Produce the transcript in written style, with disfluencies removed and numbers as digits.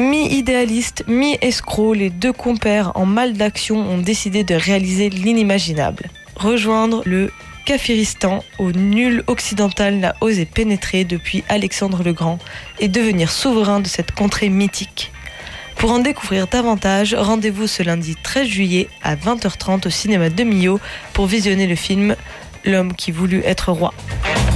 Mi-idéaliste, mi-escroc, les deux compères en mal d'action ont décidé de réaliser l'inimaginable. Rejoindre le Kafiristan où nul occidental n'a osé pénétrer depuis Alexandre le Grand et devenir souverain de cette contrée mythique. Pour en découvrir davantage, rendez-vous ce lundi 13 juillet à 20h30 au cinéma de Millau pour visionner le film L'homme qui voulut être roi.